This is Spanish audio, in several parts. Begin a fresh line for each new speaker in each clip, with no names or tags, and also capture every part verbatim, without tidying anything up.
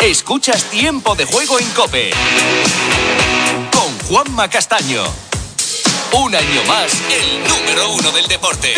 Escuchas Tiempo de Juego en COPE con Juanma Castaño. Un año más, el número uno del deporte.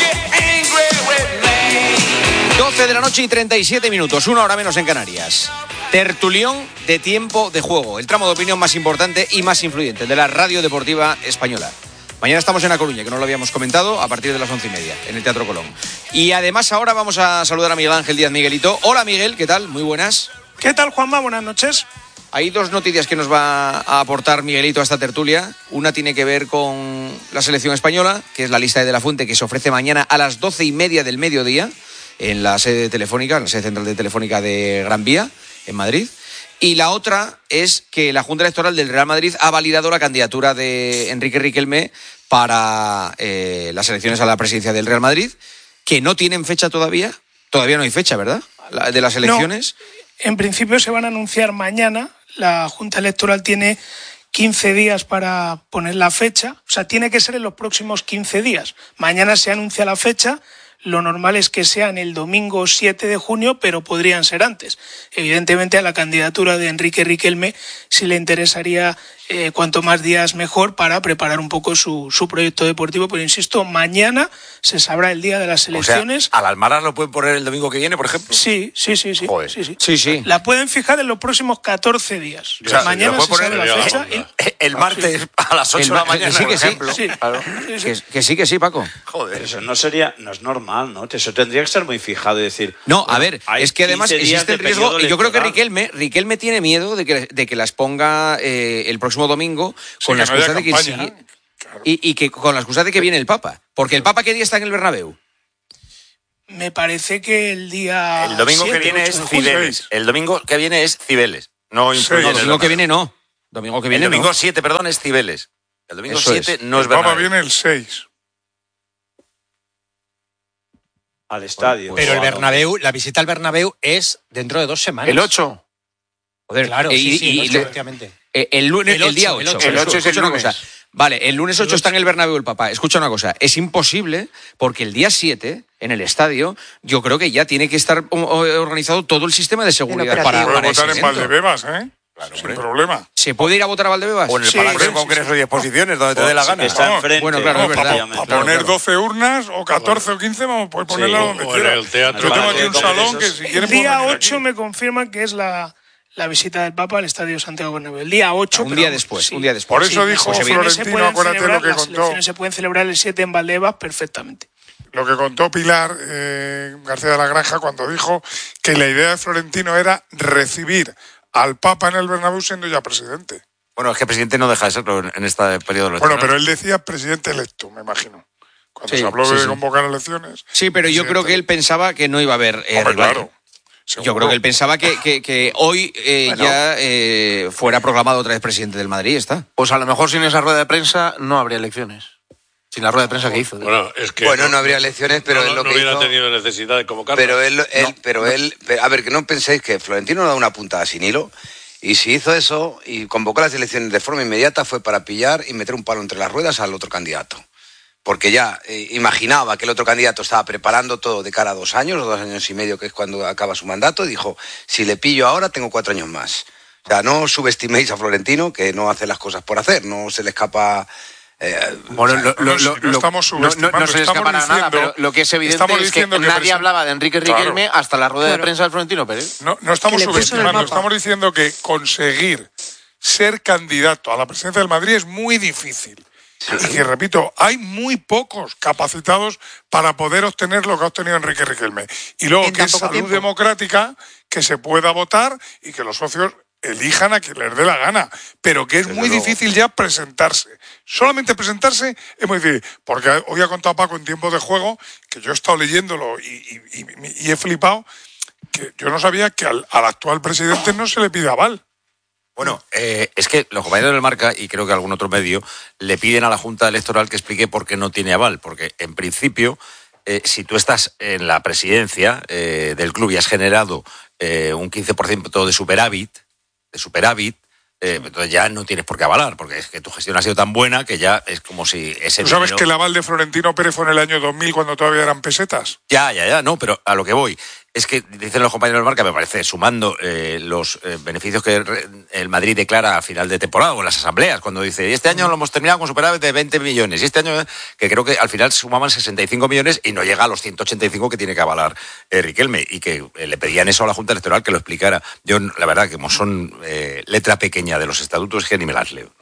doce de la noche y treinta y siete minutos, una hora menos en Canarias. Tertulión de Tiempo de Juego, el tramo de opinión más importante y más influyente de la radio deportiva española. Mañana estamos en A Coruña, que no lo habíamos comentado, a partir de las once y media, en el Teatro Colón. Y además ahora vamos a saludar a Miguel Ángel Díaz Miguelito. Hola Miguel, ¿qué tal? Muy buenas.
¿Qué tal, Juanma? Buenas noches.
Hay dos noticias que nos va a aportar Miguelito a esta tertulia. Una tiene que ver con la selección española, que es la lista de De La Fuente, que se ofrece mañana a las doce y media del mediodía en la sede telefónica, en la sede central de Telefónica de Gran Vía, en Madrid. Y la otra es que la Junta Electoral del Real Madrid ha validado la candidatura de Enrique Riquelme para eh, las elecciones a la presidencia del Real Madrid, que no tienen fecha todavía. Todavía no hay fecha, ¿verdad? La, de las elecciones.
No, en principio se van a anunciar mañana. La Junta Electoral tiene quince días para poner la fecha. O sea, tiene que ser en los próximos quince días. Mañana se anuncia la fecha. Lo normal es que sean el domingo siete de junio, pero podrían ser antes. Evidentemente a la candidatura de Enrique Riquelme sí le interesaría eh, cuanto más días mejor para preparar un poco su, su proyecto deportivo. Pero insisto, mañana se sabrá el día de las elecciones.
O sea, ¿al Almaraz lo pueden poner el domingo que viene, por ejemplo?
Sí, sí, sí. sí,
Joder.
sí, sí.
sí, sí.
La pueden fijar en los próximos catorce días.
O sea,
mañana se sabe la fecha.
El, el martes sí. a las ocho de la mañana,
sí,
por
que
ejemplo.
Sí,
claro.
sí, sí. Que, que sí, que sí, Paco.
Joder.
Pero eso no sería, no es normal, ¿no? Eso tendría que estar muy fijado y decir...
No,
bueno,
a ver, es que además existe el riesgo, y yo creo que Riquelme, Riquelme tiene miedo de que, de que las ponga eh, el próximo domingo con sí, la excusa no de que sí, claro. y, y que con la excusa de que viene el Papa. Porque el Papa, ¿qué día está en el Bernabéu?
Me parece que el día...
El domingo siete, que viene es Cibeles. El domingo que viene es Cibeles. No,
sí, no, el domingo que viene no. Domingo que viene
el domingo
no.
siete, perdón, es Cibeles. El domingo siete
es.
no es
el
Bernabéu.
Papa viene el seis.
Al estadio.
Pero el Bernabéu, la visita al Bernabéu es dentro de dos semanas.
¿El ocho?
Joder,
claro,
y,
sí, sí,
y,
el ocho, efectivamente.
El, el lunes, el, ocho, el día ocho.
El ocho,
el ocho es el lunes.
Cosa. Vale, el lunes ocho
el
está en el Bernabéu el Papa. Escucha una cosa, es imposible porque el día siete, en el estadio, yo creo que ya tiene que estar organizado todo el sistema de seguridad para,
para
para
votar
ese
en Valdebebas, ¿eh?
Claro,
sin
hombre.
problema.
¿Se puede ir a votar a Valdebebas?
O en el
sí,
Palacio
sí,
de Congresos sí. y Exposiciones, donde te dé la gana.
Está enfrente.
Bueno, claro,
no,
es verdad.
Para pa poner
claro.
doce urnas, o catorce o quince, vamos a poder ponerla
sí,
donde
o
quiera.
el teatro,
Yo tengo aquí un
Congresos.
salón que si quieren
El día
pueden venir
ocho
aquí.
me confirman que es la, la visita del Papa al Estadio Santiago Bernabéu. El día ocho.
Un día después,
sí.
un día después.
Por eso
sí,
dijo
pues
Florentino, acuérdate lo que
las
contó.
elecciones se pueden celebrar el siete en Valdebebas perfectamente.
Lo que contó Pilar eh, García de la Granja cuando dijo que la idea de Florentino era recibir al Papa en el Bernabéu siendo ya presidente.
Bueno, es que presidente no deja de serlo en este periodo electoral.
Bueno, pero él decía presidente electo, me imagino. Cuando
Sí,
se habló
sí,
de
sí.
convocar elecciones.
Sí, pero yo creo que él pensaba que no iba a haber eh,
Hombre,
rival.
claro.
Yo
Seguro.
creo que él pensaba que, que, que hoy eh,
Bueno.
ya eh, fuera proclamado otra vez presidente del Madrid, está.
Pues a lo mejor sin esa rueda de prensa no habría elecciones. Sin la rueda de prensa que hizo.
Bueno, es que
Bueno, no habría elecciones, pero
no,
es lo
no
que
hubiera
hizo.
tenido necesidad de convocarlo.
Pero él, él,
No,
pero
no.
él, pero, a ver, que no penséis que Florentino da una puntada sin hilo. Y si hizo eso y convocó las elecciones de forma inmediata fue para pillar y meter un palo entre las ruedas al otro candidato. Porque ya eh, imaginaba que el otro candidato estaba preparando todo de cara a dos años, o dos años y medio, que es cuando acaba su mandato, y dijo, si le pillo ahora, tengo cuatro años más. O sea, no subestiméis a Florentino, que no hace las cosas por hacer, no se le escapa... Eh,
Bueno, lo,
no,
lo,
si
lo,
no estamos
no, no,
subestimando,
no se le
estamos
escapará nada,
diciendo-
pero lo que es evidente
estamos
es que
diciendo que
nadie
presen-
hablaba de Enrique Riquelme
Claro.
hasta la rueda
Claro.
de prensa del Florentino Pérez.
No, no estamos
Que le puso en el
subestimando,
mapa.
estamos diciendo que conseguir ser candidato a la presidencia del Madrid es muy difícil. Y que, repito, hay muy pocos capacitados para poder obtener lo que ha obtenido Enrique Riquelme. Y luego
En
que es
tan poco
salud
tiempo.
democrática, que se pueda votar y que los socios elijan a quien les dé la gana. Pero que es
Desde
muy
luego.
difícil ya presentarse. Solamente presentarse es muy difícil. Porque hoy ha contado Paco en tiempo de juego, que yo he estado leyéndolo y, y- y- y he flipado, que yo no sabía que al, al actual presidente no se le pide aval.
Bueno, eh, es que los compañeros del Marca, y creo que algún otro medio, le piden a la Junta Electoral que explique por qué no tiene aval. Porque, en principio, eh, si tú estás en la presidencia eh, del club y has generado eh, un quince por ciento de superávit, de superávit, eh, entonces ya no tienes por qué avalar, porque es que tu gestión ha sido tan buena que ya es como si ese
¿Tú sabes
dinero...
que el aval de Florentino Pérez fue en el año dos mil cuando todavía eran pesetas?
Ya, ya, ya, no, pero a lo que voy. es que dicen los compañeros del Marca, me parece, sumando eh, los eh, beneficios que el Madrid declara a final de temporada o en las asambleas, cuando dice, y este año lo hemos terminado con superávit de veinte millones, y este año, eh, que creo que al final sumaban sesenta y cinco millones y no llega a los ciento ochenta y cinco que tiene que avalar eh, Riquelme, y que eh, le pedían eso a la Junta Electoral, que lo explicara. Yo, la verdad, que como son eh, letra pequeña de los estatutos, es que ni me las leo.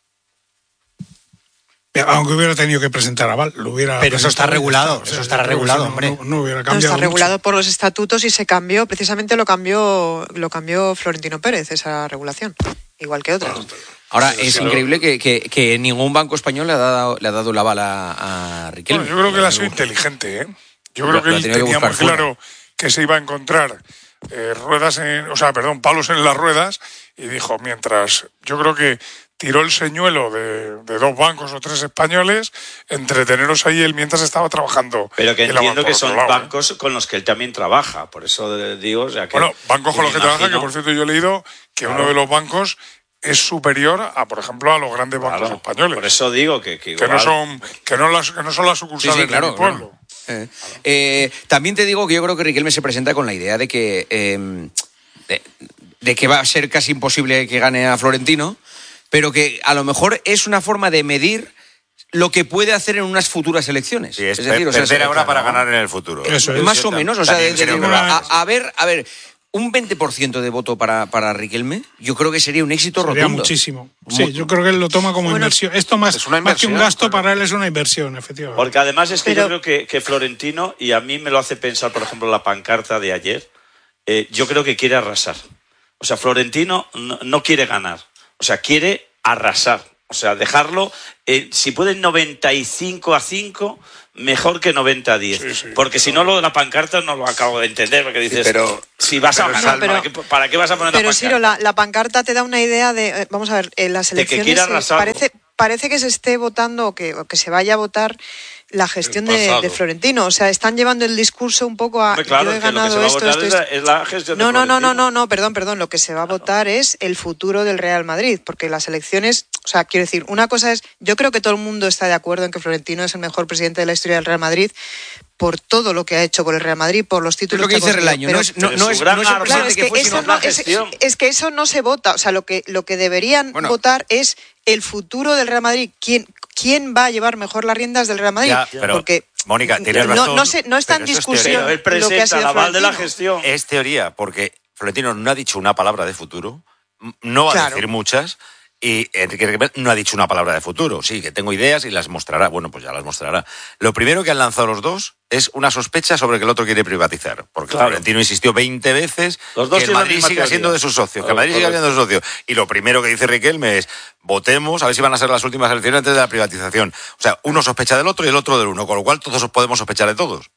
Aunque hubiera tenido que presentar aval, lo hubiera.
Pero eso está regulado,
o sea,
eso estará regulado,
no,
hombre.
No, no hubiera
No,
cambiado.
está regulado
mucho.
por los estatutos y se cambió, precisamente lo cambió, lo cambió Florentino Pérez, esa regulación, igual que otras.
Ahora, es claro. increíble que, que, que ningún banco español le ha dado, le ha dado la bala a Riquelme.
Bueno, yo creo que él ha sido inteligente, ¿eh? Yo creo que él tenía muy claro que se iba a encontrar eh, ruedas, en, o sea, perdón, palos en las ruedas, y dijo, mientras, yo creo que tiró el señuelo de, de dos bancos o tres españoles, entreteneros ahí él mientras estaba trabajando.
Pero que entiendo que son
lado,
bancos ¿eh? con los que él también trabaja, por eso digo... O sea, que,
bueno, bancos con los que
imagino...
trabaja, que por cierto yo he leído que claro. uno de los bancos es superior a, por ejemplo, a los grandes bancos
claro,
españoles.
Por eso digo que... Que, igual...
que, no, son, que, no, las, que no son las sucursales sí, sí, claro, de mi pueblo.
Claro. Eh, eh, también te digo que yo creo que Riquelme se presenta con la idea de que, eh, de, de que va a ser casi imposible que gane a Florentino, pero que a lo mejor es una forma de medir lo que puede hacer en unas futuras elecciones.
Sí, es, es decir, o sea, perder ahora para ganar en el futuro.
Eso es. Más o menos, o sea, de, de, de, a, a ver, a ver, un veinte por ciento de voto para, para Riquelme, yo creo que sería un éxito
sería
rotundo.
muchísimo. Sí, Mucho. Yo creo que él lo toma como bueno, inversión. Esto más, es una más que un gasto, claro. Para él es una inversión, efectivamente.
Porque además es que
Pero...
yo creo que, que Florentino, y a mí me lo hace pensar, por ejemplo, la pancarta de ayer, eh, yo creo que quiere arrasar. O sea, Florentino no, no quiere ganar. O sea, quiere arrasar, o sea, dejarlo, eh, si pueden noventa y cinco a cinco, mejor que noventa a diez, sí, sí, porque si no lo de la pancarta no lo acabo de entender, porque dices, sí, pero, si vas pero, a ganar, no, pero, ¿para, qué, ¿para qué vas a poner
pero,
la pancarta?
Pero Ciro, la, la pancarta te da una idea de, eh, vamos a ver, en las elecciones
de que arrasar,
parece, parece que se esté votando o que, o que se vaya a votar la gestión de, de Florentino, o sea, están llevando el discurso un poco a
claro,
yo he ganado
que
esto, esto,
es,
esto.
La, es la gestión
no,
de
no,
Florentino.
no, no, no, no, perdón, perdón, lo que se va a votar ah, no. es el futuro del Real Madrid, porque las elecciones, o sea, quiero decir, una cosa es, yo creo que todo el mundo está de acuerdo en que Florentino es el mejor presidente de la historia del Real Madrid, por todo lo que ha hecho por el Real Madrid, por los títulos
es lo que, que dice Relaño,
pero,
no es, no, no es, no es el
claro, es que, que fue, eso no, es, es que eso no se vota, o sea, lo que, lo que deberían bueno. votar es el futuro del Real Madrid, quién, quién va a llevar mejor las riendas del Real Madrid,
ya, pero,
porque
Mónica, tienes
no,
razón.
No, se, no está en discusión
él presenta
lo que ha sido
el aval de la
Florentino.
gestión.
Es teoría, porque Florentino no ha dicho una palabra de futuro, no va claro. a decir muchas, y Enrique no ha dicho una palabra de futuro. Sí, que tengo ideas y las mostrará. Bueno, pues ya las mostrará. Lo primero que han lanzado los dos es una sospecha sobre que el otro quiere privatizar. Porque claro. Florentino insistió veinte veces los dos que el Madrid siga siendo de sus socios, que el Madrid siga siendo de sus socios. Y lo primero que dice Riquelme es, votemos, a ver si van a ser las últimas elecciones antes de la privatización. O sea, uno sospecha del otro y el otro del uno, con lo cual todos podemos sospechar de todos.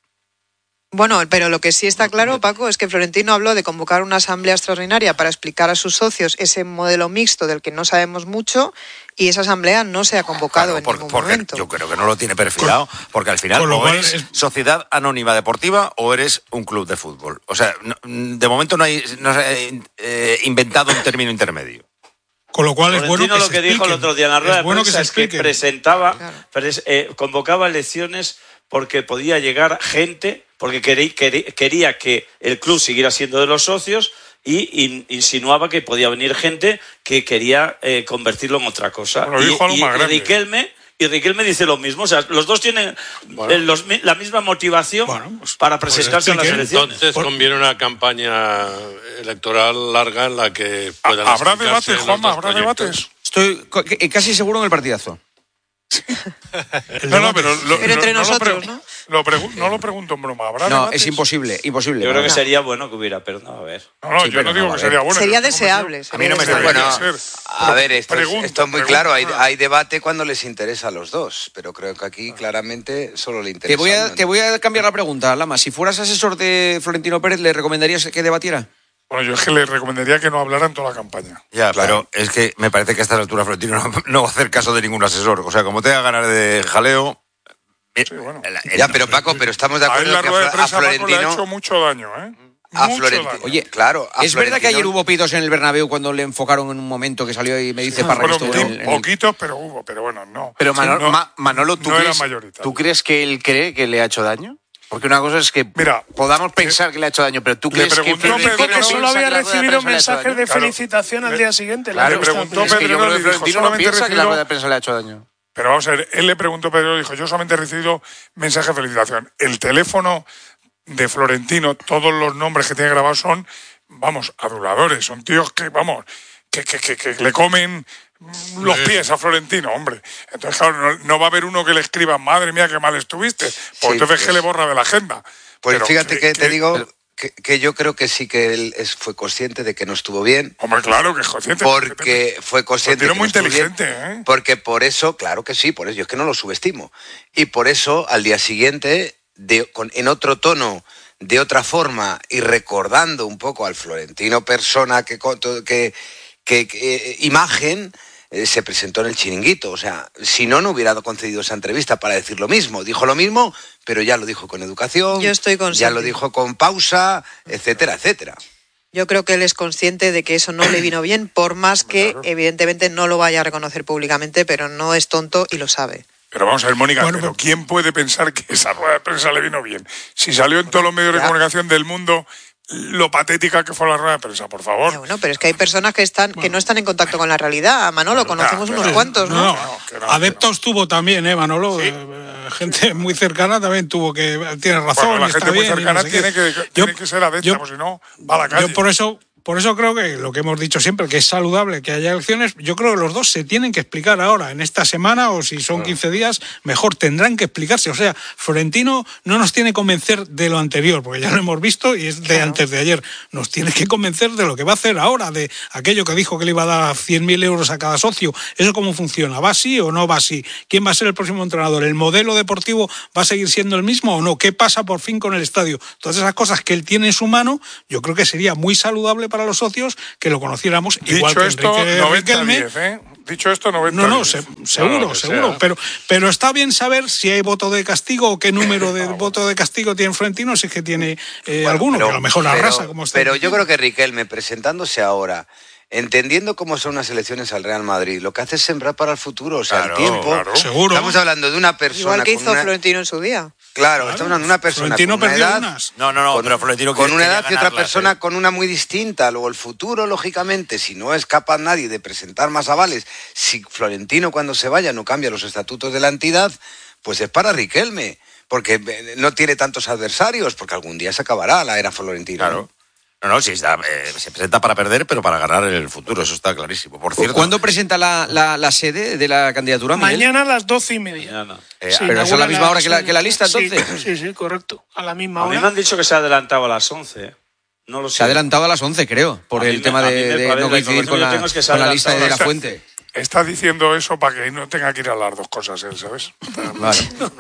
Bueno, pero lo que sí está claro, Paco, es que Florentino habló de convocar una asamblea extraordinaria para explicar a sus socios ese modelo mixto del que no sabemos mucho, y esa asamblea no se ha convocado claro, en
por,
ningún
porque
momento.
Yo creo que no lo tiene perfilado, porque al final o eres es... sociedad anónima deportiva o eres un club de fútbol. O sea, no, de momento no hay no se ha eh, inventado un término intermedio.
Con lo cual es bueno que
lo
se
que dijo el otro día en la rueda de
bueno
prensa
que
es que presentaba, claro. pres, eh, convocaba elecciones porque podía llegar gente, porque quería, quería que el club siguiera siendo de los socios, y in, insinuaba que podía venir gente que quería eh, convertirlo en otra cosa.
Bueno,
y,
dijo algo
y,
más
y Riquelme y Riquelme dice lo mismo, o sea, los dos tienen bueno. los, la misma motivación bueno, pues, para presentarse pues a las elecciones.
Entonces
Por...
conviene una campaña electoral larga en la que puedan
¿Habrá debates, Juanma? ¿Habrá debates?
Estoy casi seguro en el partidazo.
no, no, pero, lo,
pero entre
lo,
nosotros,
no
lo
¿no? Lo no lo pregunto en broma. ¿Habrá
no,
debates?
es imposible, imposible.
Yo
no,
creo que
no.
sería bueno que hubiera, pero no, a ver.
No, no,
sí,
yo no digo
no,
que sería bueno.
Sería deseable.
A mí no me
está
bueno.
Ser.
A ver, esto,
pregunta,
es, esto es muy
pregunta,
claro. Hay,
pregunta.
hay debate cuando les interesa a los dos, pero creo que aquí claramente solo le interesa.
Te voy a, te voy a cambiar la pregunta, Lama. Si fueras asesor de Florentino Pérez, ¿le recomendarías que debatiera?
Bueno, yo es que le recomendaría que no hablara en toda la campaña.
Ya, claro. Pero es que me parece que a esta altura Florentino no, no va a hacer caso de ningún asesor. O sea, como te haga ganar de jaleo...
Sí, bueno.
Ya, pero Paco, pero estamos de acuerdo
a
que
a,
a,
prensa,
a Florentino...
Paco le ha hecho mucho daño, ¿eh?
A
mucho
Florentino.
daño.
Oye,
claro. A
¿Es
Florentino...
verdad que ayer hubo pitos en el Bernabéu cuando le enfocaron en un momento que salió y me dice sí, Parra que estuvo en, en
poquitos, el... pero hubo, pero bueno, no.
Pero Manolo,
sí, no,
Ma, Manolo ¿tú,
no
crees, ¿tú crees que él cree que le ha hecho daño? Porque una cosa es que
Mira,
podamos pensar que le ha hecho daño, pero tú
le
crees que
preguntó
Florentino
Pedrero-
Que solo
piensa
había
que la rueda de
recibido
prensa le ha hecho
mensajes de
daño?
felicitación al día siguiente.
Claro,
La
le preguntó
respuesta-
Es que yo
Pedrero
creo que
le dijo,
Florentino no
solamente he
piensa que la
recibido-
rueda de prensa le ha hecho daño.
Pero vamos a ver, él le preguntó a Pedro, dijo, yo solamente he recibido mensaje de felicitación. El teléfono de Florentino, todos los nombres que tiene grabados son, vamos, aduladores, son tíos que, vamos, que, que, que, que le comen los pies a Florentino, hombre. Entonces, claro, no, no va a haber uno que le escriba, madre mía, qué mal estuviste. Pues
Sí,
entonces
pues-
que le borra de la agenda.
Pues
Pero
fíjate que, te digo
pero-
que, que yo creo que sí que él es- fue consciente de que no estuvo bien.
Hombre, claro que es consciente.
Porque fue consciente.
Florentino
que
muy
no estuvo bien,
inteligente, ¿eh?
Porque por eso, claro que sí, por eso, yo es que no lo subestimo. Y por eso, al día siguiente, de, con, en otro tono, de otra forma, y recordando un poco al Florentino persona, que, co- to- que, que, que, eh, imagen, eh, se presentó en el Chiringuito. O sea, si no, no hubiera concedido esa entrevista para decir lo mismo. Dijo lo mismo, pero ya lo dijo con educación,
Yo estoy
ya
consciente.
lo dijo con pausa, etcétera, etcétera.
Yo creo que él es consciente de que eso no le vino bien, por más que evidentemente no lo vaya a reconocer públicamente, pero no es tonto y lo sabe.
Pero vamos a ver, Mónica,
Bueno,
pero
pero-
¿quién puede pensar que esa rueda de prensa le vino bien? Si salió en todos los medios de comunicación del mundo lo patética que fue la rueda de prensa, por favor.
Ya, bueno, pero es que hay personas que están que no están en contacto con la realidad. A Manolo conocemos
ya,
unos
ya.
cuantos, ¿no?
No,
no, que no,
adeptos tuvo también, ¿eh, Manolo? Eh, gente muy cercana también tuvo que... Tiene razón,
Bueno, la
está
gente muy
bien, y
cercana
no sé qué.
tiene, que,
Yo-
tiene que ser adepta,
yo-
pues si no, va a la calle.
Yo por eso, por eso creo que lo que hemos dicho siempre, que es saludable que haya elecciones, yo creo que los dos se tienen que explicar ahora, en esta semana, o si son quince días, mejor tendrán que explicarse. O sea, Florentino no nos tiene que convencer de lo anterior, porque ya lo hemos visto y es de antes de ayer. Nos tiene que convencer de lo que va a hacer ahora, de aquello que dijo que le iba a dar cien mil euros a cada socio. ¿Eso cómo funciona? ¿Va así o no va así? ¿Quién va a ser el próximo entrenador? ¿El modelo deportivo va a seguir siendo el mismo o no? ¿Qué pasa por fin con el estadio? Todas esas cosas que él tiene en su mano, yo creo que sería muy saludable para los socios que lo conociéramos igual
Dicho
que
esto,
Enrique
noventa
Riquelme.
diez, ¿eh? Dicho esto, noventa
No, no,
diez.
se- seguro,
Claro, que
seguro.
sea.
Pero, pero está bien saber si hay voto de castigo o qué número de voto de castigo tiene Florentino, si es que tiene eh, alguno, que a lo mejor
pero-
arrasa como está.
Pero yo creo que Riquelme, presentándose ahora, entendiendo cómo son unas elecciones al Real Madrid, lo que hace es sembrar para el futuro, o sea,
Claro,
el tiempo.
claro.
Seguro.
Estamos hablando de una persona.
Igual que
con
hizo
una-
Florentino en su día.
Claro, estamos hablando de una persona
Florentino
con una
perdió
edad.
unas.
No, no, no,
con,
pero Florentino
con
quería-
una
quería
edad y otra
ganarlas,
persona
¿eh?
con una muy distinta. Luego el futuro, lógicamente, si no es capaz nadie de presentar más avales, si Florentino cuando se vaya no cambia los estatutos de la entidad, pues es para Riquelme, porque eh, no tiene tantos adversarios, porque algún día se acabará la era Florentino.
Claro. No, no, sí, está, eh, se presenta para perder, pero para ganar en el futuro, eso está clarísimo. Por cierto,
¿Cuándo presenta la, la, la sede de la candidatura, Miguel?
Mañana a las doce y media.
Mañana.
eh,
Sí,
pero eso a la
inaugura
misma hora que la-
sí,
que la lista,
sí,
entonces.
Sí, sí, correcto. A la misma
A mí
hora.
me han dicho que se ha adelantado a las once. ¿eh? No lo sé.
Se ha adelantado a las once, creo, por
A mí
el
me-
tema
a mí
de,
me
de
parece
no
la
coincidir
información
con
que
la,
tengo es que se ha
con la lista de
adelantado
la
a
fuente.
Está diciendo eso para que no tenga que ir a las dos cosas él, ¿sabes?
Vale.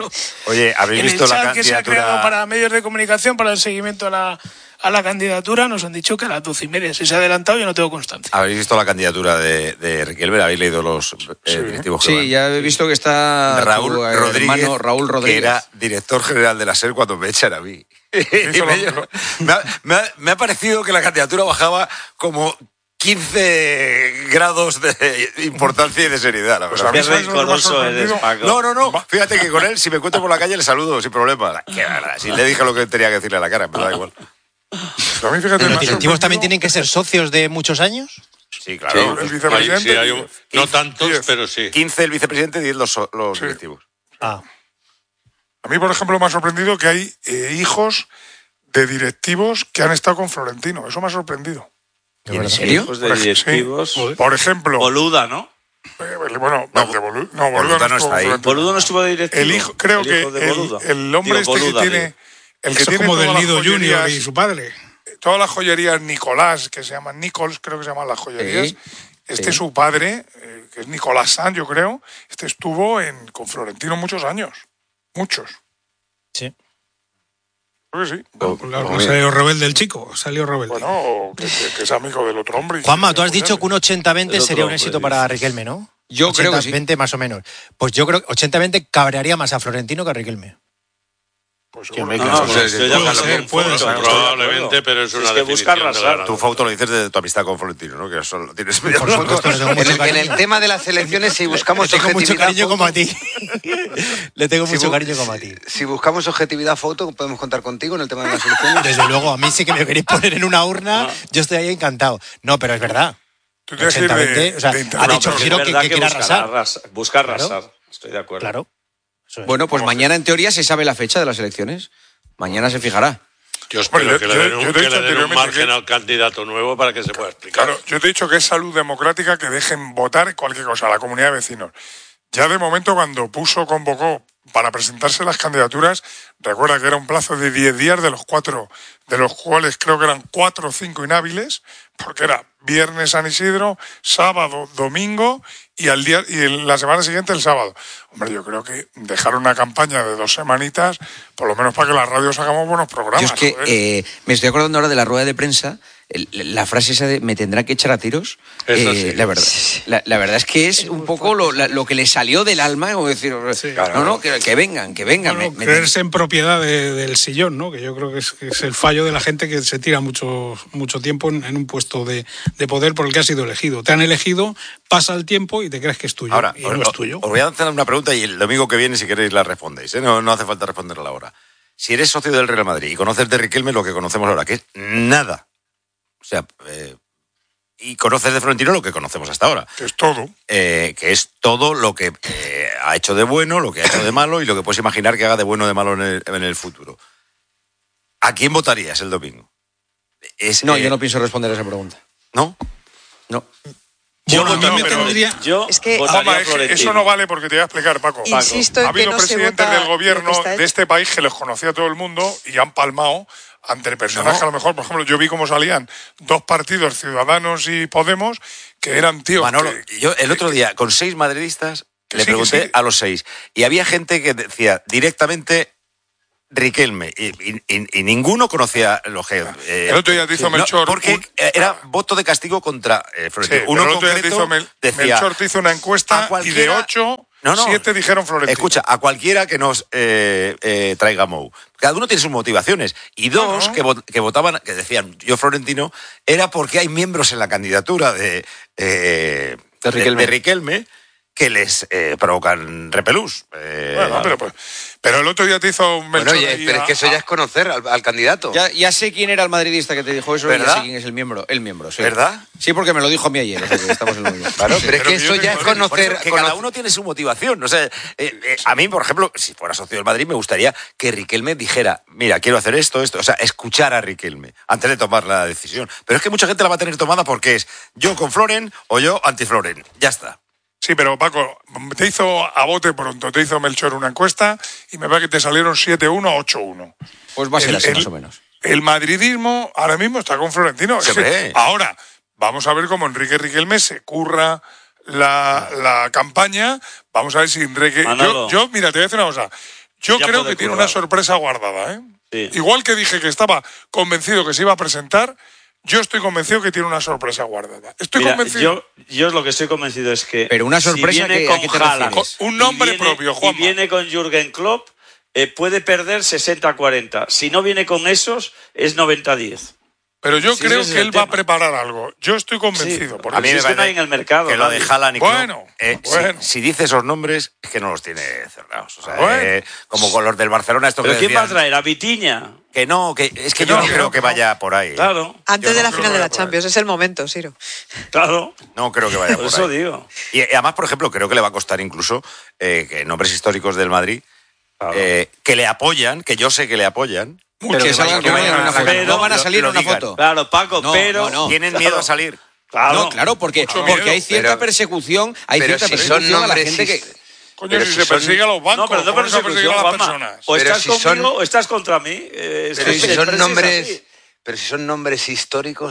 oye, ¿habéis
En el
visto la
chat que se ha creado
candidatura?
para medios de comunicación para el seguimiento a la, a la candidatura nos han dicho que a las doce y media. Si se ha adelantado, yo no tengo constancia.
¿Habéis visto la candidatura de, de Riquelme? ¿Habéis leído los eh, directivos que van?
Sí, ya he visto que está
Raúl
tu, eh,
Rodríguez,
hermano Raúl
que
Rodríguez.
era director general de la SER cuando me echan a mí. Y
Hizo
me,
lo-
me ha, me ha- me ha parecido que la candidatura bajaba como quince grados de importancia y de seriedad, la
Pues
verdad.
a mí
Qué
¿sabes lo que me ha
rencoroso eres,
sorprendido?
Paco.
No, no, no. Fíjate que con él, si me encuentro por la calle, le saludo sin problema. Qué verdad. Si le dije lo que tenía que decirle a la cara, me da igual.
Pero a mí, fíjate, me
¿Los
ha
directivos también
sorprendido
tienen que ser socios de muchos años?
Sí, claro.
el
Sí,
vicepresidente.
sí, hay un- no tantos,
diez.
pero sí.
quince el vicepresidente y diez los, los
Sí.
directivos.
Ah.
A mí, por ejemplo, me ha sorprendido que hay eh, hijos de directivos que han estado con Florentino. Eso me ha sorprendido.
¿En serio?
Hijos de
Por ej-
directivos.
sí. Por ejemplo,
Boluda, ¿no?
eh, bueno,
No,
el de Bolu- no, Boluda
Boluda no
estuvo
está ahí.
con Florentino.
Boludo no estuvo de directivo.
El hijo, creo
El
que
hijo de
el,
Boluda.
el hombre
Digo,
este
Boluda,
que tiene,
digo.
el que
Eso es
tiene
como del
todas las
Nido Junior
joyerías,
y su padre.
todas las joyerías Nicolás, que se llaman Nichols, creo que se llaman las joyerías.
Sí,
Este
sí.
es su padre, eh, que es Nicolás Sanz, yo creo. Este estuvo en, con Florentino muchos años. Muchos.
Sí.
Creo que sí.
Claro, salió rebelde el chico, salió rebelde.
Bueno, que, que- que es amigo del otro hombre. y
Juanma,
quiere
tú has dicho que un ochenta veinte
El otro
sería un
hombre,
éxito
dice.
para Riquelme, ¿no?
Yo creo que sí.
ochenta veinte más o menos. Pues yo creo que ochenta veinte cabrearía más a Florentino que a Riquelme.
Pues
Sí,
seguro.
hombre,
No,
claro.
no,
Sí,
estoy de
Puede
acuerdo
ser,
con
puede
Fausto,
ser.
estoy de acuerdo.
Probablemente, pero es una
Es que busca
definición de la
arrasar.
gran-
Tu Fausto lo dices de tu amistad con Florentino, ¿no? Que solo tienes medio
Por supuesto, le tengo
En
mucho
el, en
cariño.
el tema de las elecciones, si buscamos
Le tengo mucho
objetividad,
cariño como a
Fausto,
ti. Le tengo
si
mucho
bu-
cariño como a ti.
Si buscamos objetividad, Fausto, podemos contar contigo en el tema de las elecciones.
Desde luego, a mí sí que me queréis poner en una urna, yo estoy ahí encantado. No, pero es verdad.
Tú tienes que ir de,
Exactamente, o sea,
de
ha
interlocutor.
dicho
Pero es
Giro que-
verdad
que quiere
buscará
arrasar.
arrasar. Busca
Claro.
arrasar. Estoy de acuerdo.
Claro. Eso es.
Bueno, pues mañana en teoría se sabe la fecha de las elecciones. Mañana se fijará.
Yo espero
Bueno, yo-
que le
yo-
den un,
yo te he
que
dicho
le den un
anteriormente
margen
que-
al candidato nuevo para que se pueda explicar.
Claro, yo te he dicho que es salud democrática que dejen votar cualquier cosa a la comunidad de vecinos. Ya de momento, cuando puso, convocó para presentarse las candidaturas, recuerda que era un plazo de diez días de los cuatro, de los cuales creo que eran cuatro o cinco inhábiles, porque era viernes San Isidro, sábado, domingo y al día y el- la semana siguiente el sábado. Hombre, yo creo que dejar una campaña de dos semanitas, por lo menos para que las radios hagamos buenos programas.
Yo es que
joder.
eh, me estoy acordando ahora de la rueda de prensa, el- la frase esa de ¿me tendrá que echar a tiros?
Eso
Eh,
sí.
la, verdad, la, la verdad es que es un poco lo, la- lo que le salió del alma, como decir, no, no, que, que vengan, que vengan.
Bueno,
me- me-
creerse en propiedad de- del sillón, ¿no? Que yo creo que es, que es el fallo de la gente que se tira mucho, mucho tiempo en, en un puesto de, de poder por el que has sido elegido. Te han elegido, pasa el tiempo y te crees que es tuyo.
Ahora,
y
os,
no es tuyo.
os voy a hacer una pregunta y el domingo que viene, si queréis, la respondéis. ¿eh? No, no hace falta responderla ahora. Si eres socio del Real Madrid y conoces de Riquelme lo que conocemos ahora, que es nada. O sea, eh, y conoces de Florentino lo que conocemos hasta ahora.
Que es todo.
Eh, que es todo lo que eh, ha hecho de bueno, lo que ha hecho de malo y lo que puedes imaginar que haga de bueno o de malo en el, en el futuro. ¿A quién votarías el domingo? Es,
No,
eh,
yo no pienso responder a esa pregunta.
¿No?
No.
Yo,
Bueno,
a mí
no,
me
pero-
tendría...
Yo
Es que-
votaría
Juanma,
a
es que
Florentino.
eso no vale porque te voy a explicar, Paco.
Insisto
Ha
en que
habido
no se
presidentes
vota
del gobierno
lo que está
de
hecho.
este país que les conocía a todo el mundo y han palmado ante personajes que a lo mejor, por ejemplo, yo vi cómo salían dos partidos, Ciudadanos y Podemos, que eran tíos.
Manolo,
que-
yo el otro día con seis madridistas
Que
le
sí, que
pregunté
sí.
a los seis y había gente que decía directamente Riquelme y, y- y- y ninguno conocía los que eh,
El otro día te hizo
no,
Melchor
porque
un-
era voto de castigo contra eh,
Sí,
Florentino.
pero
Uno
el otro día te
concreto
hizo Mel-
decía
Melchor te hizo una encuesta
a
y de
cualquiera-
ocho,
No, no.
siete dijeron Florentino.
Escucha, a cualquiera que nos eh, eh, traiga Mou. Cada uno tiene sus motivaciones. Y dos
Ajá.
que, vot- que votaban, que decían yo Florentino, era porque hay miembros en la candidatura de, eh,
De Riquelme.
de Riquelme que les eh, provocan repelús. Eh,
Bueno, pero, pues, pero el otro día te hizo
Bueno,
Melchor.
oye,
ahí
pero es
a-
que eso ya es conocer al, al candidato.
Ya, ya sé quién era el madridista que te dijo eso, y ya
¿Verdad?
sé quién es el miembro, el miembro, sí.
¿Verdad?
Sí, porque me lo dijo a mí ayer, o sea que estamos en lo mismo.
Claro,
Sí.
pero es
pero
que
que yo
eso
te
ya es
digo, por
Por
conocer.
eso, que
conocer-
cada uno tiene su motivación. O sea, eh, eh, a mí, por ejemplo, si fuera socio del Madrid, me gustaría que Riquelme dijera, mira, quiero hacer esto, esto. O sea, escuchar a Riquelme antes de tomar la decisión. Pero es que mucha gente la va a tener tomada porque es yo con Floren o yo anti-Floren. Ya está.
Sí, pero Paco, te hizo a bote pronto, te hizo Melchor una encuesta y me parece que te salieron siete uno, ocho uno.
Pues va a ser
El-
así,
el-
más o menos.
El madridismo ahora mismo está con Florentino. Es que
Hombre.
ahora, vamos a ver cómo Enrique Riquelme se curra la, la campaña. Vamos a ver si Enrique... Yo,
Manolo.
yo, mira, te voy a decir una cosa. Yo
Ya
creo
puede
que tiene
currar.
una sorpresa guardada, ¿eh?
Sí.
Igual que dije que estaba convencido que se iba a presentar, yo estoy convencido que tiene una sorpresa guardada. Estoy
Mira,
convencido.
yo, yo lo que estoy convencido es que.
Pero una sorpresa
si viene
que-
con
¿a qué te
Haaland
refieres?
Con un nombre
y viene-
propio,
Y
Juanma.
viene con Jürgen Klopp, eh, puede perder sesenta a cuarenta. Si no viene con esos, es noventa a diez.
Pero yo
Sí,
creo
ese es
que
el
él va a
tema.
preparar algo. Yo estoy convencido.
Sí.
porque
A mí me
si-
parece no hay en el mercado,
Que lo de
nadie.
Haaland y Klopp,
Bueno,
eh, si-
bueno.
Si, dice esos nombres, es que no los tiene cerrados. O sea,
Bueno.
eh, como con los del Barcelona, esto
¿Pero
que
quién va a
decían,
traer? ¿A Vitiña?
que no, que es que
Que
yo
no,
no
que
creo
no,
que
que no.
vaya por ahí.
Claro,
Antes
Yo
de
no
la
creo
final
que
de la
vaya por ahí.
Champions, es el momento, Siro.
claro.
No creo que vaya
Por
por
eso
ahí.
digo.
Y, y además, por ejemplo, creo que le va a costar incluso eh, que nombres históricos del Madrid
Claro.
eh, que le apoyan, que yo sé que le apoyan,
Mucho
que
que
salgan
vaya-
que vayan en una foto.
Pero
No van a
lo-
salir
lo
en una
digan.
foto.
Claro, Paco,
No,
pero.
no, no.
tienen
Claro.
miedo a salir.
Claro.
No, claro, porque,
Mucho
porque
miedo.
hay cierta
Pero-
persecución, hay
pero
cierta
si son
persecución a la
nombres
gente que...
hist-
Coño,
Pero
si
si
se
son-
persigue a los bancos,
No, pero no
¿cómo se va a perseguir
persecución,
a las
Juanma.
personas?
O
Pero
estás
si
conmigo
son-
o estás contra mí. Eh,
Pero
esto
si son
siempre es
nombres,
así.
pero si son nombres históricos,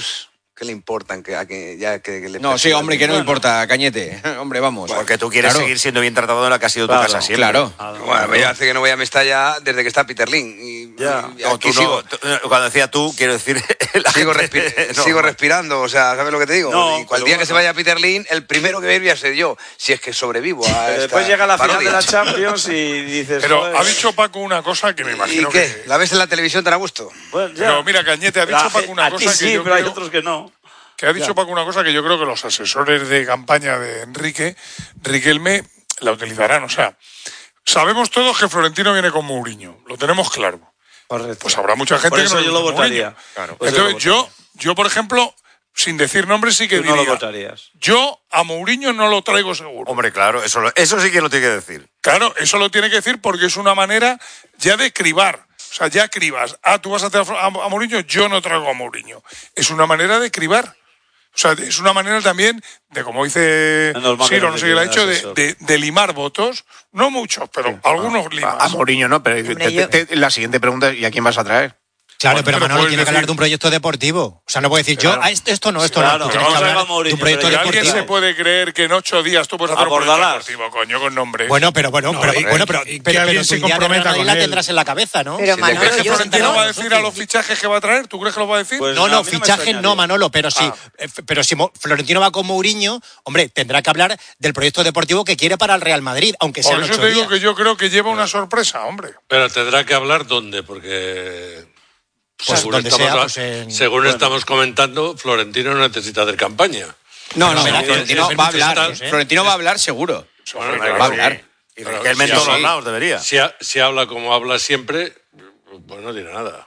¿Qué le importan? Que, a que, ya, que, que le
no, sí, hombre, que no importa, Cañete. Hombre, vamos.
Bueno, porque tú quieres
claro.
seguir siendo bien tratado en la que ha sido
claro,
tu casa siempre.
Claro.
Bueno, ya hace que no voy a Mestalla desde que está Peter Lim. Y,
ya.
y
No, tú
sigo,
no, tú, cuando decía tú, quiero decir...
Sigo, respi no, sigo no. respirando, o sea, ¿sabes lo que te digo? No, y cual día bueno. que se vaya Peter Lim, el primero que voy a ser yo, si es que sobrevivo a esta
Después llega la
parodia.
final de la Champions y dices...
Pero
joder.
ha dicho Paco una cosa que me imagino
¿Y qué?
que...
¿La ves en la televisión tan a gusto?
Bueno,
pero mira, Cañete, ha dicho
la,
Paco una
a
cosa
ti
que
sí,
yo
pero
creo...
hay otros que no.
Que ha dicho
ya.
Paco una cosa que yo creo que los asesores de campaña de Enrique, Riquelme, la utilizarán. O sea, sabemos todos que Florentino viene con Mourinho, lo tenemos claro.
Correcto.
Pues habrá mucha gente
por
que
eso
no
yo lo votaría.
Claro. Entonces yo, lo votaría. yo, yo, por ejemplo, sin decir nombres sí que
Tú
diría...
no lo votarías.
Yo a Mourinho no lo traigo seguro.
Hombre, claro, eso, lo, eso sí que lo tiene que decir.
Claro, eso lo tiene que decir porque es una manera ya de cribar. O sea, ya cribas. Ah, tú vas a traer a, a Mourinho, yo no traigo a Mourinho. Es una manera de cribar. O sea, es una manera también de, como dice Ciro, no sé qué le ha dicho, de, de, de limar votos. No muchos, pero sí. algunos no, limas.
A Mourinho no, pero te, te, te, la siguiente pregunta es, ¿y a quién vas a traer?
Claro,
bueno,
pero, pero Manolo tiene decir... que hablar de un proyecto deportivo. O sea, no puede decir claro. yo, ah, esto no, esto
claro,
no. Tú tienes que hablar de un proyecto
pero
deportivo.
¿Alguien se puede creer que en ocho días tú puedes hacer
Abordarás.
un proyecto deportivo, coño, con nombres?
Bueno, pero bueno,
no,
pero,
y,
bueno, pero,
y que
pero,
alguien
pero
se
tu idea
comprometa
de
con
la
él.
tendrás en la cabeza, ¿no?
Pero
si
Manolo,
¿Crees que
yo
Florentino
no,
va a decir a los fichajes que va a traer? ¿Tú crees que los va a decir?
Pues
no, no,
no
fichajes no, Manolo, pero sí,
ah.
pero si Florentino va con Mourinho, hombre, tendrá que hablar del proyecto deportivo que quiere para el Real Madrid, aunque sea
Por eso te digo que yo creo que lleva una sorpresa, hombre.
Pero tendrá que hablar dónde, porque...
Pues
según
donde
estamos,
sea, pues en...
según bueno. estamos comentando, Florentino no necesita hacer campaña.
No, no,
pero,
no Florentino
sí,
va a hablar.
años, ¿eh?
Florentino va a hablar seguro.
Bueno,
claro, va a hablar.
Y Riquelme en todos los lados debería.
Si, ha, si habla como habla siempre, pues no dirá nada.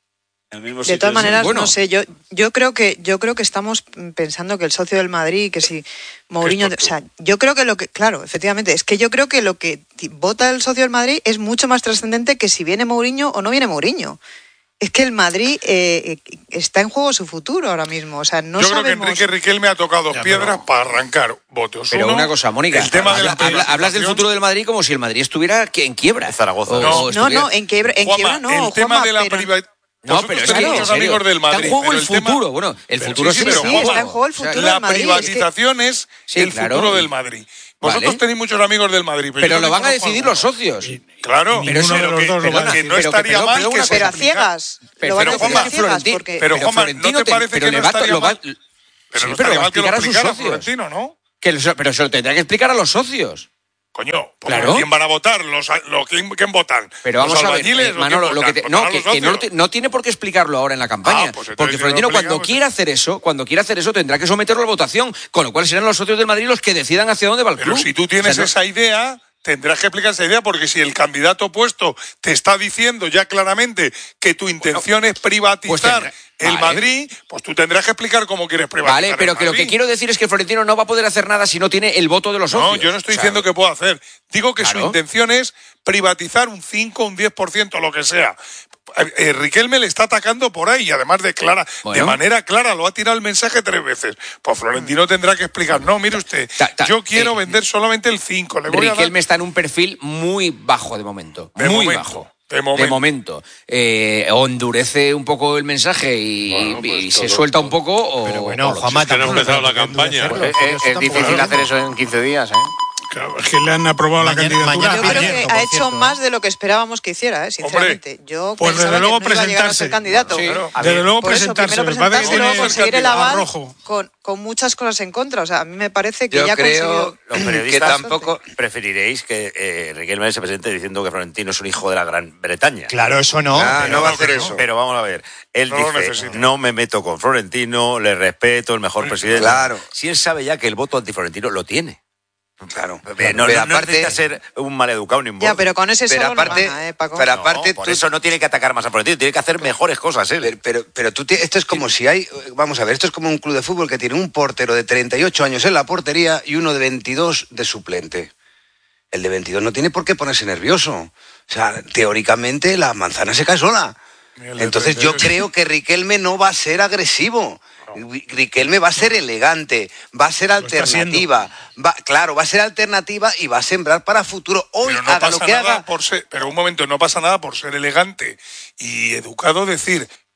De todas maneras, bueno. no sé, yo yo creo que yo creo que estamos pensando que el socio del Madrid, que si Mourinho, o sea, yo creo que lo que, claro, efectivamente, es que yo creo que lo que vota el socio del Madrid es mucho más trascendente que si viene Mourinho o no viene Mourinho. Es que el Madrid eh, está en juego su futuro ahora mismo, o sea, no
yo
sabemos...
creo que Enrique Riquelme ha tocado dos ya, piedras pero... para arrancar votos.
Pero
Uno,
una cosa, Mónica,
el tema
habla,
de la
habla, hablas del futuro del Madrid como si el Madrid estuviera en quiebra.
Zaragoza.
O,
no,
o
no, no, en quiebra, en
Juanma,
quiebra no,
el
Juanma,
tema de la
pero...
privatización.
No, pero es que
muchos amigos del Madrid,
está en juego el futuro.
Tema...
Bueno, el
pero
futuro
sí,
sí,
sí, pero
sí,
Juanma,
está en juego el futuro
o sea,
del
la
Madrid.
La privatización es, que... es
sí,
el
claro.
futuro del Madrid. Vosotros ¿vale? tenéis muchos amigos del Madrid. Pero,
pero lo van a decidir los socios.
Y, claro,
pero
eso
de los
que,
dos lo van a
que
decir.
no estaría
pero,
mal
pero,
que
pero,
se
pero a ciegas.
Pero,
lo van a
pero,
decir a ciegas porque...
Pero, Juanma, ¿no te parece que no estaría mal? Pero no estaría mal que lo explicara Florentino, ¿no?
Pero se lo tendrá que explicar a los socios.
Coño, claro. ¿Quién van a votar? Los, los, ¿quién, ¿Quién votan?
Pero vamos
¿Los
a ver, eh, Manolo, lo que te, no, que, que no, no tiene por qué explicarlo ahora en la campaña. Ah, pues porque Florentino, cuando pues... quiera hacer eso, cuando quiera hacer eso, tendrá que someterlo a votación, con lo cual serán los socios del Madrid los que decidan hacia dónde va el
Pero
club.
si tú tienes o sea, no... esa idea, tendrás que explicar esa idea, porque si el candidato opuesto te está diciendo ya claramente que tu intención bueno, es privatizar pues tendrá... el vale. Madrid, pues tú tendrás que explicar cómo quieres privatizar.
Vale, pero que lo que quiero decir es que Florentino no va a poder hacer nada si no tiene el voto de los socios.
No, yo no estoy o sea, diciendo que pueda hacer. Digo que claro. su intención es privatizar un cinco, un diez por ciento, lo que sea. Eh, Riquelme le está atacando por ahí y además de, clara, bueno. de manera clara lo ha tirado el mensaje tres veces. Pues Florentino tendrá que explicar, no, mire usted, ta, ta, yo quiero eh, vender solamente el cinco. Le voy
Riquelme
a dar...
está en un perfil muy bajo de momento,
de
muy
momento.
bajo.
De momento.
De momento. Eh, o endurece un poco el mensaje y, bueno, pues y se suelta un poco o...
Pero bueno, Juanma,
si no ha empezado la campaña.
Pues es, es difícil hacer eso en quince días, ¿eh?
Claro, es que le han aprobado mañana, la candidatura.
Yo creo que ha hecho más de lo que esperábamos que hiciera, ¿eh? Sinceramente.
Hombre,
yo
pues desde luego
que no iba a llegar a ser candidato.
Sí, claro. Desde luego
por
presentarse.
Eso, primero presentarse, luego conseguir el aval
rojo.
Con, con muchas cosas en contra. O sea, a mí me parece que
yo
ya
creo
consiguió...
Los periodistas que tampoco preferiréis que eh, Riquelme se presente diciendo que Florentino es un hijo de la Gran Bretaña.
Claro, eso no.
Ah,
pero
no va a hacer eso.
Pero vamos a ver. Él
no
dice, no me meto con Florentino, le respeto, el mejor presidente.
Claro.
Si él sabe ya que el voto anti-Florentino lo tiene.
Claro,
no,
pero
no, no
aparte,
necesita ser un maleducado ni un
Ya, pero con ese
pero
solo
aparte,
no gana, ¿eh, Paco?
Pero aparte,
no, por
tú,
eso no tiene que atacar más a Florentino, tiene que hacer mejores cosas él.
Pero, pero, pero tú, esto es como si hay, vamos a ver, esto es como un club de fútbol que tiene un portero de treinta y ocho años en la portería y uno de veintidós de suplente. El de veintidós no tiene por qué ponerse nervioso. O sea, teóricamente la manzana se cae sola. Entonces yo creo que Riquelme no va a ser agresivo. Riquelme va a ser elegante, va a ser alternativa, va, claro, va a ser alternativa y va a sembrar para futuro. Hoy
pero no
haga
pasa
lo que
nada
haga.
Por ser, pero un momento, no pasa nada por ser elegante y educado, decir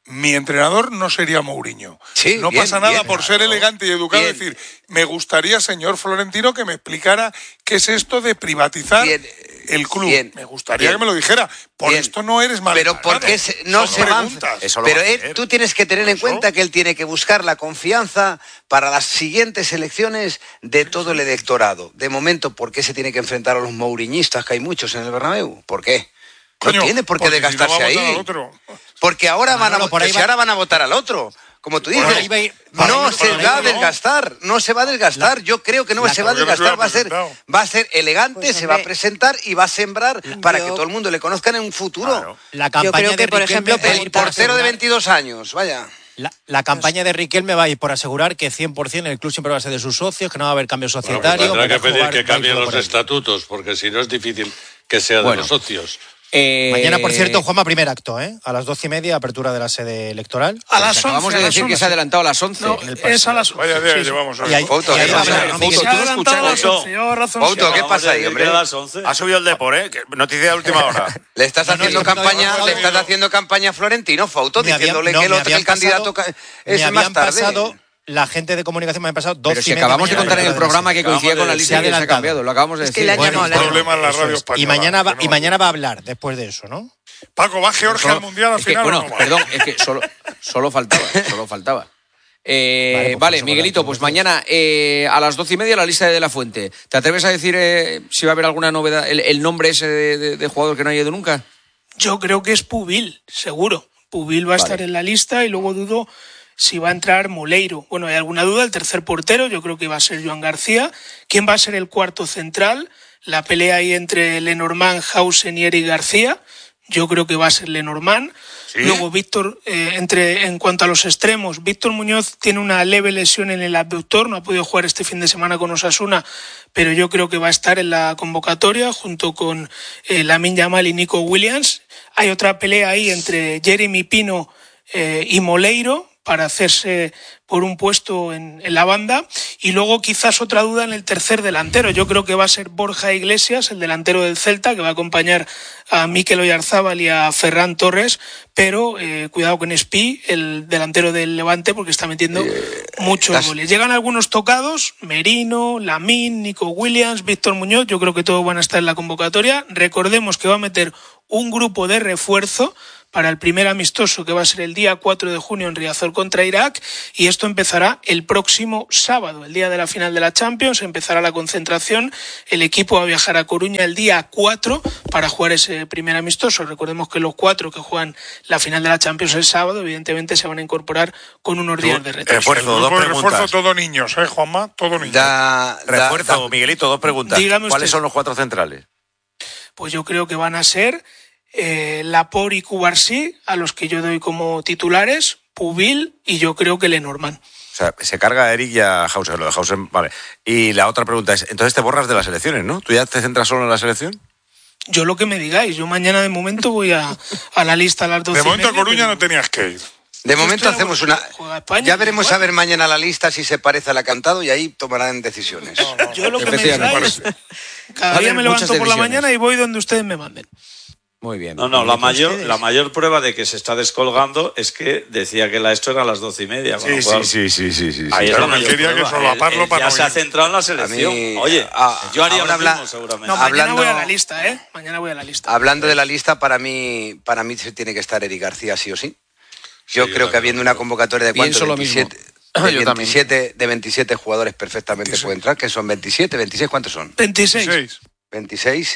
mi entrenador no sería Mourinho.
Sí,
no
bien,
pasa nada
bien,
por
claro.
ser elegante y educado.
Bien.
Decir, me gustaría, señor Florentino, que me explicara qué es esto de privatizar
Bien.
el club.
Bien.
Me gustaría
Bien.
que me lo dijera. Por
Bien.
esto no eres mal
Pero
educado.
porque se- no
Son
se va-
preguntas.
Eso lo
Pero
va a
él-
hacer.
tú tienes que tener en
Eso.
cuenta que él tiene que buscar la confianza para las siguientes elecciones de todo el electorado. De momento, ¿por qué se tiene que enfrentar a los mouriñistas, que hay muchos en el Bernabéu? ¿Por qué? No
Coño,
tiene por qué
porque si no
desgastarse
va a votar
ahí.
al otro.
Porque ahora van a
Manolo, por
votar,
ahí
si
va-
ahora van a votar al otro. Como tú dices,
Por ahí va a ir- por ahí
no
va-
se
por ahí
va a
no.
desgastar, no se va a desgastar. Yo creo que no
la-
se va a
porque no se
desgastar,
hubiera
va a ser,
presentado.
va a ser elegante,
Pues,
se va a
hombre,
presentar y va a sembrar para
yo-
que todo el mundo le conozca en un futuro.
Claro.
La
Yo
campaña
creo que,
de
por
Riquelme
ejemplo,
va a ir
El
por
portero de
asegurar-
veintidós años, vaya.
La, la campaña de Riquelme va a ir por asegurar que cien por ciento el club siempre va a ser de sus socios, que no va a haber cambio
Bueno, pues
societario.
tendrá que
va a
pedir
jugar-
que
va a ir
cambien
todo
los
por ahí.
estatutos, porque si no es difícil que sea de
Bueno.
los socios.
Eh,
Mañana, por cierto, Juanma, primer acto, ¿eh? A las doce y media, apertura de la sede electoral.
A las
Acabamos
once.
de
a las
decir que
once.
se ha adelantado a las once.
No,
en el
es a las once.
Vaya día
sí,
que
sí.
llevamos hoy.
Y ahí,
Foto,
y ahí
que
va a
no se
hablar,
ve,
¿no,
foto,
Miguel?
Se
tú
ha
no
adelantado a las
escuchas
once. Lleva razón.
Fauto,
sí.
¿qué pasa ahí, hombre?
A las once.
Ha subido el Depor, ¿eh? Que noticia de última hora.
Le estás
No, no,
haciendo
yo no
campaña,
había
le estás
pasado-
haciendo campaña a Florentino, Fauto,
Me habían-
diciéndole
no,
que el
me
otro, el
habían
candidato
pasado-
ca-
me
es
habían
más tarde.
pasado, la gente de comunicación me ha pasado dos
Pero
y
si
media
acabamos de
mañana
contar en el
apertura de la
programa
sede.
que coincidía con la
Se
lista
ha
y que se ha
adelantado.
cambiado, lo acabamos de
Es que
decir.
le han
Bueno,
llamado, le han
bueno,
problema en la
eso
radio
es.
española,
Y mañana, va,
que no-
y mañana va a hablar después de eso, ¿no?
Paco, ¿va Georgia
Solo-
al Mundial al
es que,
final
bueno,
o no va?
perdón, es que solo, solo faltaba, solo faltaba. Eh,
Vale,
vale,
pues eso,
Miguelito,
vale,
pues
entonces.
mañana eh, a las doce y media la lista de De La Fuente. ¿Te atreves a decir eh, si va a haber alguna novedad, el, el nombre ese de, de- de jugador que no ha ido nunca?
Yo creo que es Pubil, seguro. Pubil va a
Vale.
estar en la lista y luego dudo si va a entrar Moleiro. Bueno, hay alguna duda. El tercer portero, yo creo que va a ser Joan García. ¿Quién va a ser el cuarto central? La pelea ahí entre Lenormand, Hausen y Eric García. Yo creo que va a ser Lenormand. Luego Víctor, eh, entre en cuanto a los extremos, Víctor Muñoz tiene una leve lesión en el abductor, no ha podido jugar este fin de semana con Osasuna, pero yo creo que va a estar en la convocatoria junto con eh, Lamine Yamal y Nico Williams. Hay otra pelea ahí entre Jeremy Pino eh, y Moleiro para hacerse por un puesto en, en la banda. Y luego quizás otra duda en el tercer delantero. Yo creo que va a ser Borja Iglesias, el delantero del Celta, que va a acompañar a Mikel Oyarzábal y a Ferran Torres, pero eh, cuidado con Espí, el delantero del Levante, porque está metiendo
Eh,
muchos
las-
goles. Llegan algunos tocados, Merino, Lamine, Nico Williams, Víctor Muñoz, yo creo que todos van a estar en la convocatoria. Recordemos que va a meter un grupo de refuerzo para el primer amistoso, que va a ser el día cuatro de junio en Riazor contra Irak, y esto empezará el próximo sábado, el día de la final de la Champions. Empezará la concentración, el equipo va a viajar a Coruña el día cuatro para jugar ese primer amistoso. Recordemos que los cuatro que juegan la final de la Champions el sábado, evidentemente se van a incorporar con unos días de retraso.
Refuerzo,
El
dos
grupo de refuerzo,
preguntas.
todo niños, ¿eh, Juanma? Todo niños.
Da, da-
Refuerzo,
da-
Miguelito, dos preguntas.
Dígame
¿Cuáles
usted.
son los cuatro centrales?
Pues yo creo que van a ser eh, Laporte y Cubarsí, a los que yo doy como titulares, Pubil y yo creo que Lenormand.
O sea, se carga a Eric y a Hausen, lo de Hausen, vale. Y la otra pregunta es, entonces te borras de las elecciones, ¿no? ¿Tú ya te centras solo en la selección?
Yo lo que me digáis, yo mañana de momento voy a, a la lista a las doce
De momento
y
a
media,
Coruña
pero-
no tenías que ir.
de momento
estoy
hacemos
bueno,
una...
juega España,
Ya veremos
igual.
a ver mañana la lista si se parece a la cantado y ahí tomarán decisiones.
Yo lo que me
Efectivamente.
digáis, cada
Va a
día
haber
me
muchas
levanto por la
decisiones.
mañana y voy donde ustedes me manden.
Muy bien.
No, no, la
Miguelito.
mayor,
ustedes.
la mayor prueba de que se está descolgando es que decía que la esto era a las doce y media. con
Sí,
lo cual,
sí, sí, sí, sí, sí.
Ahí es
Claro,
la
que
mayor
quería que
prueba.
solaparlo
Él- él
para
ya
no
se ha
ir.
centrado en la
A
selección.
mí,
Oye,
a-
yo haría
ahora
lo mismo
habla-
seguramente.
No, mañana
Hablando-
voy a la lista, ¿eh? Mañana voy a la lista.
Hablando de la lista, para mí, para mí se tiene que estar Eric García sí o sí. Yo
Sí,
creo
yo
que habiendo una convocatoria de
Pienso
cuánto,
lo mismo.
veintisiete,
Yo
de,
también.
veintisiete, de veintisiete jugadores perfectamente puede entrar, que son veintisiete, veintiséis, ¿cuántos son?
veintiséis.
Seis.
veintiséis.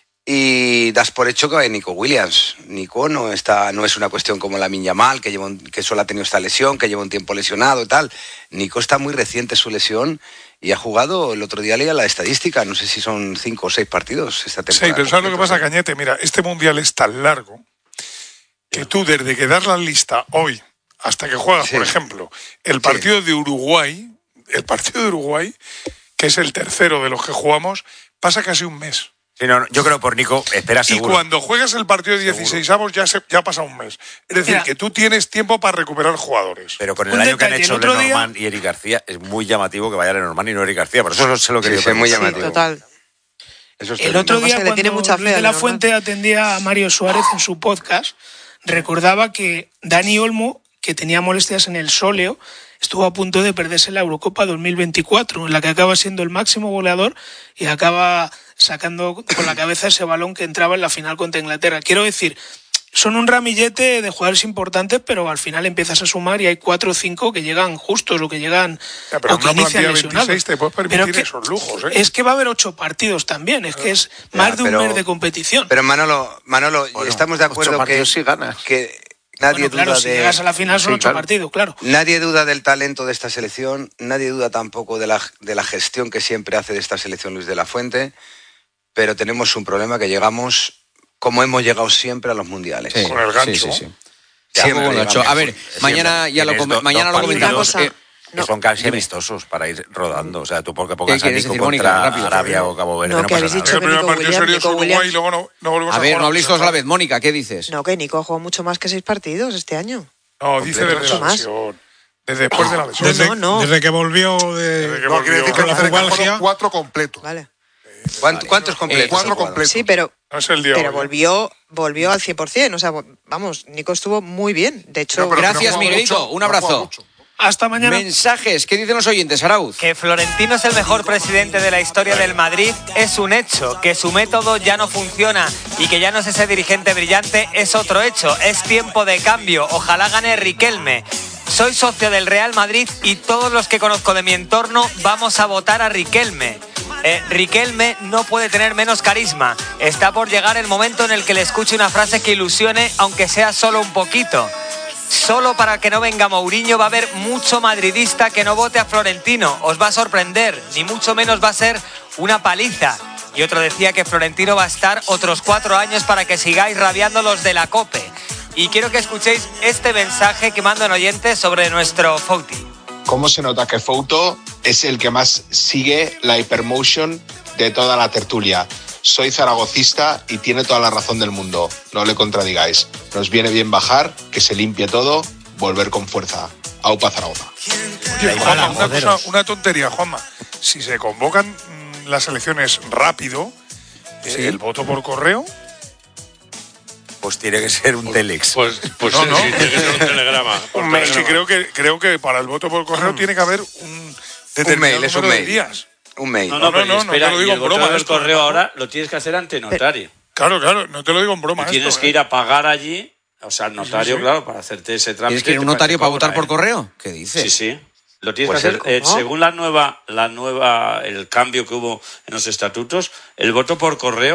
Y das por hecho que va Nico Williams. Nico no está, no es una cuestión como la Yamal, que lleva un- que solo ha tenido esta lesión, que lleva un tiempo lesionado y tal. Nico está muy reciente su lesión y ha jugado, el otro día leía la estadística, no sé si son cinco o seis partidos esta temporada.
Sí, pero ¿sabes lo que
completos,
pasa,
¿eh?
Cañete? Mira, este mundial es tan largo que tú, desde que das la lista hoy hasta que juegas,
Sí.
por ejemplo, el partido de Uruguay, el partido de Uruguay, que es el tercero de los que jugamos, pasa casi un mes.
Sí, no, no, yo creo por Nico, espera
Y
seguro.
cuando juegas el partido de dieciseisavos ya, se, ya pasa un mes. Es decir,
Mira.
que tú tienes tiempo para recuperar jugadores.
Pero con el
Un
año que han
detalle,
hecho
el otro día-
Lenormand y Eric García, es muy llamativo que vaya Lenormand y no Eric García. Por eso se lo
Sí,
quería
sí, es muy
preguntar.
Sí,
llamativo.
total.
Eso es
El
tremendo.
otro
Lo que
día,
pasa es que le tiene
cuando
mucha fe
Luis
a
de la
Lenormand.
Fuente atendía a Mario Suárez en su podcast, recordaba que Dani Olmo, que tenía molestias en el sóleo, estuvo a punto de perderse la Eurocopa dos mil veinticuatro, en la que acaba siendo el máximo goleador y acaba sacando con la cabeza ese balón que entraba en la final contra Inglaterra. Quiero decir, son un ramillete de jugadores importantes, pero al final empiezas a sumar y hay cuatro o cinco que llegan justos o que llegan
Ya, pero
o que
una
inician
plantilla
lesionados.
veintiséis te puedes permitir
Pero que-
esos lujos, ¿eh?
Es que va a haber ocho partidos también, es que es
Ya,
más de un
pero-
mes de competición.
Pero Manolo, Manolo
Bueno,
estamos de acuerdo
ocho
que,
partidos sí ganas.
que nadie
Bueno, claro,
duda
si
de...
llegas a la final son
Sí,
ocho
claro.
partidos, claro.
Nadie duda del talento de esta selección, nadie duda tampoco de la, de la gestión que siempre hace de esta selección Luis de la Fuente, pero tenemos un problema que llegamos como hemos llegado siempre a los mundiales.
Sí,
Con el gancho.
sí, sí, sí.
Siempre
Con el gancho.
llegamos.
A ver, mañana ya lo,
Tienes
come-
do-
mañana
dos
lo
partidos
comentamos.
Una
eh,
cosa.
que
No.
son casi
Dime.
amistosos para ir rodando. O sea, tú porque
¿Qué
pongas a
quieres
Nico
decir, Mónica?
contra
Rápido.
Arabia o Cabo Verde,
No,
no,
que
pasa
habéis
nada.
dicho
El primer
Nico
partido
Williams,
serio es
Nico
Uruguay
Williams.
y luego no, no volvemos
a
a,
ver,
jugar
no habléis
a
todos a la vez. Mónica, ¿qué dices?
No, que Nico ha jugado mucho más que seis partidos este año.
No, dice desde la
más.
lesión. Desde después de la lesión.
Desde,
no, no.
desde que volvió de,
Desde que
No, quiere decir que
con la
los fueron
pubalgia.
cuatro completos.
Vale.
¿Cuánto- ¿Cuántos completos?
Cuatro
ha jugado?
completos.
Sí, pero,
No es el día
pero
hoy, ¿eh?
volvió, volvió al cien por ciento. O sea, vamos, Nico estuvo muy bien. De hecho,
No, pero que no
Gracias,
juega
Miguelito.
mucho,
Un
no
abrazo.
juega mucho.
Hasta mañana.
Mensajes, ¿qué dicen los oyentes, Arauz?
Que Florentino es el mejor presidente de la historia del Madrid es un hecho. Que su método ya no funciona y que ya no es ese dirigente brillante es otro hecho. Es tiempo de cambio. Ojalá gane Riquelme. Soy socio del Real Madrid y todos los que conozco de mi entorno vamos a votar a Riquelme. Eh, Riquelme no puede tener menos carisma. Está por llegar el momento en el que le escuche una frase que ilusione, aunque sea solo un poquito. Solo para que no venga Mourinho va a haber mucho madridista que no vote a Florentino. Os va a sorprender, ni mucho menos va a ser una paliza. Y otro decía que Florentino va a estar otros cuatro años para que sigáis rabiando los de la COPE. Y quiero que escuchéis este mensaje que mandan oyentes sobre nuestro Fouti.
¿Cómo se nota que Fouto es el que más sigue la Hypermotion de toda la tertulia? Soy zaragocista y tiene toda la razón del mundo. No le contradigáis. Nos viene bien bajar, que se limpie todo, volver con fuerza. Aupa Zaragoza.
Oye, Juanma, una, cosa, una tontería, Juanma. Si se convocan mm, las elecciones rápido, eh,
Sí.
el voto por correo.
Pues tiene que ser un telex.
Pues, pues
No,
sí,
no.
sí, tiene que ser un telegrama. por
Es que
telegrama.
creo que creo que para el voto por correo tiene que haber un determinado
mail, es un
número de
mail.
días.
Un mail.
No,
No,
no,
no,
pero
no, no
espera,
te lo digo
y el
en broma
voto del
esto,
correo
¿no?
ahora lo tienes que hacer ante notario.
Claro, claro, no te lo digo en broma.
Y tienes
esto,
que
¿eh?
ir a pagar allí, o sea, al notario,
sí, sí.
claro, para hacerte ese trámite.
¿Tienes que ir a un
te-
notario
te
para
cobra,
votar por
¿eh?
correo? ¿Qué dices?
Sí, sí. Lo tienes
Pues
que hacer,
el-
eh,
¿cómo?
según la nueva, la nueva, el cambio que hubo en los estatutos, el voto por correo